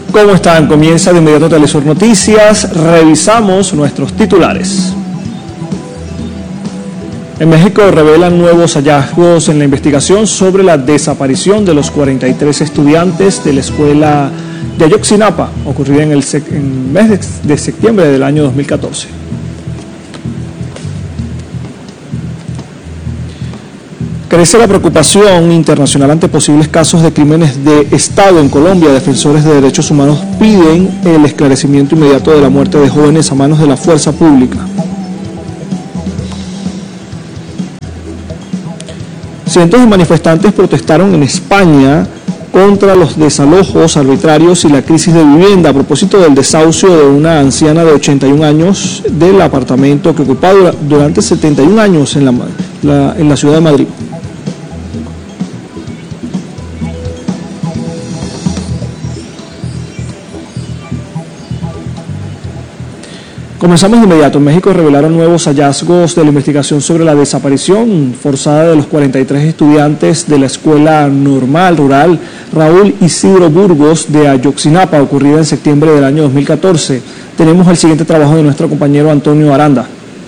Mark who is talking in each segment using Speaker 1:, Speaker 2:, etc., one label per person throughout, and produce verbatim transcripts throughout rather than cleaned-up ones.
Speaker 1: ¿Cómo están? Comienza de inmediato Telesur Noticias. Revisamos nuestros titulares. En México revelan nuevos hallazgos en la investigación sobre la desaparición de los cuarenta y tres estudiantes de la escuela de Ayotzinapa, ocurrida en el, en el mes de, de septiembre del año dos mil catorce. Crece la preocupación internacional ante posibles casos de crímenes de Estado en Colombia. Defensores de derechos humanos piden el esclarecimiento inmediato de la muerte de jóvenes a manos de la fuerza pública. Cientos de manifestantes protestaron en España contra los desalojos arbitrarios y la crisis de vivienda a propósito del desahucio de una anciana de ochenta y un años del apartamento que ocupaba durante setenta y un años en la, la, en la ciudad de Madrid. Comenzamos de inmediato. En México revelaron nuevos hallazgos de la investigación sobre la desaparición forzada de los cuarenta y tres estudiantes de la Escuela Normal Rural Raúl Isidro Burgos de Ayotzinapa, ocurrida en septiembre del año dos mil catorce. Tenemos el siguiente trabajo de nuestro compañero Antonio Aranda.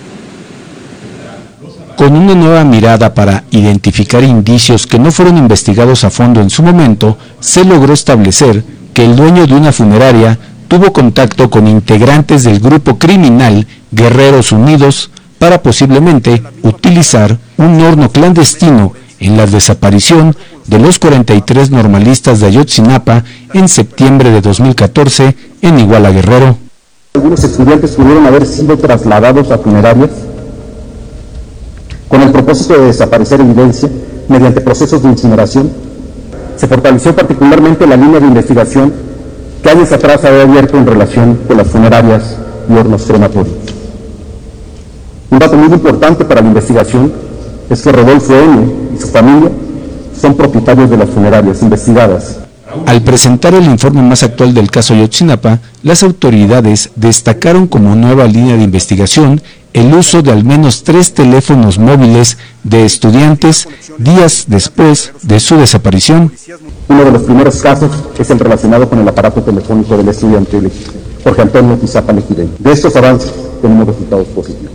Speaker 2: Con una nueva mirada para identificar indicios que no fueron investigados a fondo en su momento, se logró establecer que el dueño de una funeraria tuvo contacto con integrantes del grupo criminal Guerreros Unidos para posiblemente utilizar un horno clandestino en la desaparición de los cuarenta y tres normalistas de Ayotzinapa en septiembre de dos mil catorce en Iguala, Guerrero.
Speaker 3: Algunos estudiantes pudieron haber sido trasladados a funerarias con el propósito de desaparecer evidencia mediante procesos de incineración. Se fortaleció particularmente la línea de investigación que años atrás había abierto en relación con las funerarias y hornos crematorios. Un dato muy importante para la investigación es que Rodolfo N. y su familia son propietarios de las funerarias investigadas.
Speaker 2: Al presentar el informe más actual del caso Ayotzinapa, las autoridades destacaron como nueva línea de investigación el uso de al menos tres teléfonos móviles de estudiantes días después de su desaparición.
Speaker 3: Uno de los primeros casos es el relacionado con el aparato telefónico del estudiante Jorge Antonio Tizapa Lejide. De estos avances tenemos resultados positivos.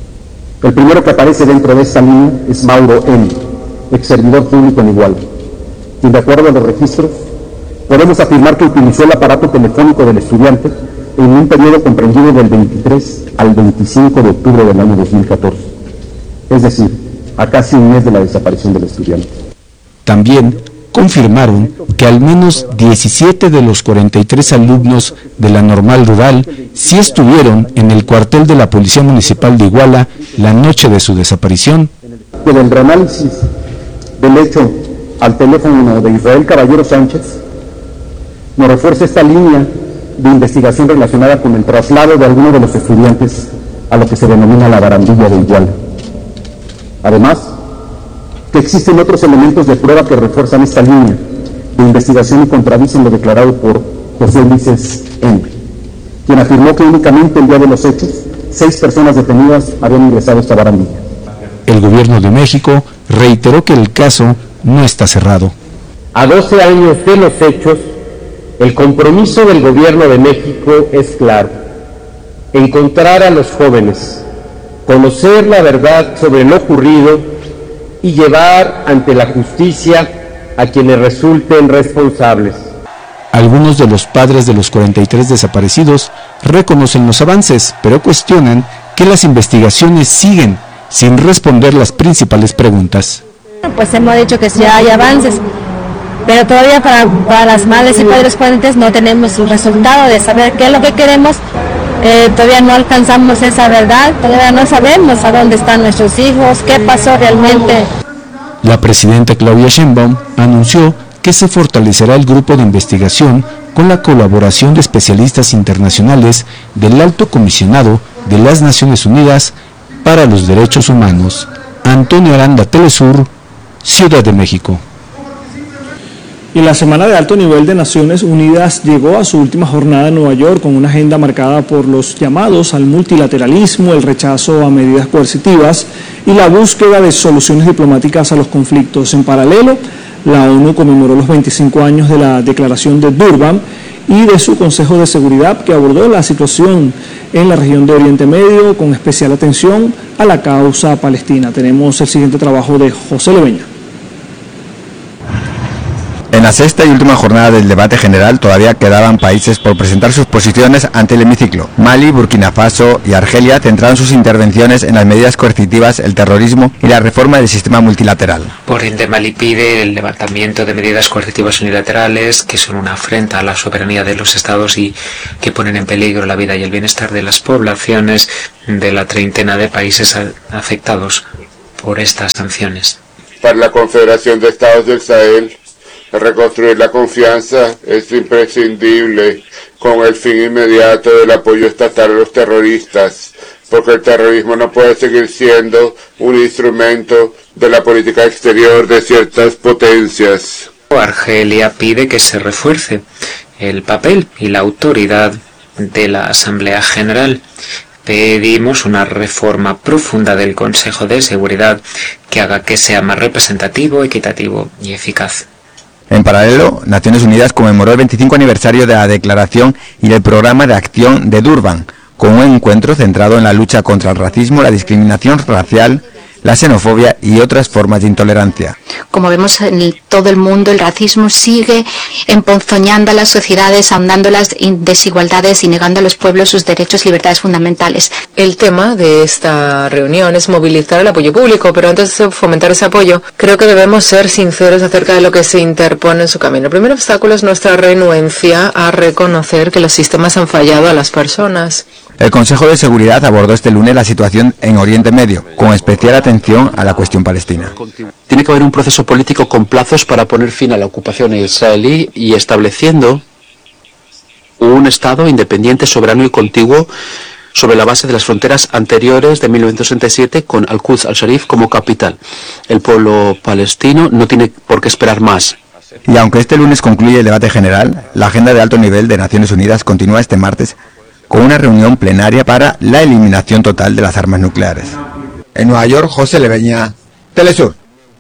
Speaker 3: El primero que aparece dentro de esta línea es Mauro M., ex servidor público en Iguala, quien de acuerdo a los registros podemos afirmar que utilizó el aparato telefónico del estudiante en un periodo comprendido del veintitrés al veinticinco de octubre del año dos mil catorce, es decir, a casi un mes de la desaparición del estudiante.
Speaker 2: También confirmaron que al menos diecisiete de los cuarenta y tres alumnos de la Normal Rural sí estuvieron en el cuartel de la Policía Municipal de Iguala la noche de su desaparición.
Speaker 3: En el reanálisis del hecho al teléfono de Israel Caballero Sánchez, nos refuerza esta línea de investigación relacionada con el traslado de algunos de los estudiantes a lo que se denomina la barandilla de Iguala. Además, que existen otros elementos de prueba que refuerzan esta línea de investigación y contradicen lo declarado por José Ulises M., quien afirmó que únicamente el día de los hechos, seis personas detenidas habían ingresado a esta barandilla.
Speaker 2: El gobierno de México reiteró que el caso no está cerrado.
Speaker 4: A doce años de los hechos, el compromiso del gobierno de México es claro: encontrar a los jóvenes, conocer la verdad sobre lo ocurrido y llevar ante la justicia a quienes resulten responsables.
Speaker 2: Algunos de los padres de los cuarenta y tres desaparecidos reconocen los avances, pero cuestionan que las investigaciones siguen sin responder las principales preguntas.
Speaker 5: Pues hemos dicho que sí hay avances, pero todavía para, para las madres y padres fuentes no tenemos el resultado de saber qué es lo que queremos. Eh, todavía no alcanzamos esa verdad, todavía no sabemos a dónde están nuestros hijos, qué pasó realmente.
Speaker 2: La presidenta Claudia Sheinbaum anunció que se fortalecerá el grupo de investigación con la colaboración de especialistas internacionales del Alto Comisionado de las Naciones Unidas para los Derechos Humanos. Antonio Aranda, Telesur, Ciudad de México.
Speaker 1: Y la Semana de Alto Nivel de Naciones Unidas llegó a su última jornada en Nueva York con una agenda marcada por los llamados al multilateralismo, el rechazo a medidas coercitivas y la búsqueda de soluciones diplomáticas a los conflictos. En paralelo, la ONU conmemoró los veinticinco años de la Declaración de Durban y de su Consejo de Seguridad, que abordó la situación en la región de Oriente Medio con especial atención a la causa palestina. Tenemos el siguiente trabajo de José Leveña.
Speaker 6: En la sexta y última jornada del debate general todavía quedaban países por presentar sus posiciones ante el hemiciclo. Mali, Burkina Faso y Argelia centraron sus intervenciones en las medidas coercitivas, el terrorismo y la reforma del sistema multilateral.
Speaker 7: Por ende, Mali pide el levantamiento de medidas coercitivas unilaterales que son una afrenta a la soberanía de los estados y que ponen en peligro la vida y el bienestar de las poblaciones de la treintena de países afectados por estas sanciones.
Speaker 8: Para la Confederación de Estados del Sahel, reconstruir la confianza es imprescindible con el fin inmediato del apoyo estatal a los terroristas, porque el terrorismo no puede seguir siendo un instrumento de la política exterior de ciertas potencias.
Speaker 7: Argelia pide que se refuerce el papel y la autoridad de la Asamblea General. Pedimos una reforma profunda del Consejo de Seguridad que haga que sea más representativo, equitativo y eficaz.
Speaker 6: En paralelo, Naciones Unidas conmemoró el veinticinco aniversario de la Declaración y del Programa de Acción de Durban, con un encuentro centrado en la lucha contra el racismo, la discriminación racial, la xenofobia y otras formas de intolerancia.
Speaker 9: Como vemos en todo el mundo, el racismo sigue emponzoñando a las sociedades, ahondando las desigualdades y negando a los pueblos sus derechos y libertades fundamentales.
Speaker 10: El tema de esta reunión es movilizar el apoyo público, pero antes de fomentar ese apoyo, creo que debemos ser sinceros acerca de lo que se interpone en su camino. El primer obstáculo es nuestra renuencia a reconocer que los sistemas han fallado a las personas.
Speaker 6: El Consejo de Seguridad abordó este lunes la situación en Oriente Medio, con especial atención a la cuestión palestina.
Speaker 11: Tiene que haber un proceso político con plazos para poner fin a la ocupación israelí y estableciendo un Estado independiente, soberano y contiguo sobre la base de las fronteras anteriores de mil novecientos sesenta y siete con Al-Quds al-Sharif como capital. El pueblo palestino no tiene por qué esperar más.
Speaker 6: Y aunque este lunes concluye el debate general, la agenda de alto nivel de Naciones Unidas continúa este martes con una reunión plenaria para la eliminación total de las armas nucleares. En Nueva York, José Leveña, Telesur.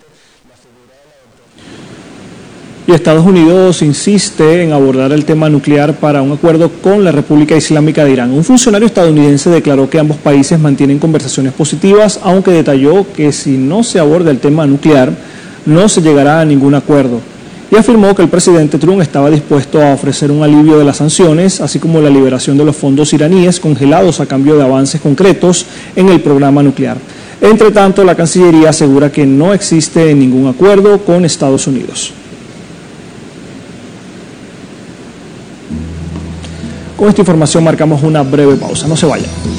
Speaker 1: Y Estados Unidos insiste en abordar el tema nuclear para un acuerdo con la República Islámica de Irán. Un funcionario estadounidense declaró que ambos países mantienen conversaciones positivas, aunque detalló que si no se aborda el tema nuclear, no se llegará a ningún acuerdo. Y afirmó que el presidente Trump estaba dispuesto a ofrecer un alivio de las sanciones, así como la liberación de los fondos iraníes congelados a cambio de avances concretos en el programa nuclear. Entre tanto, la Cancillería asegura que no existe ningún acuerdo con Estados Unidos. Con esta información marcamos una breve pausa, no se vayan.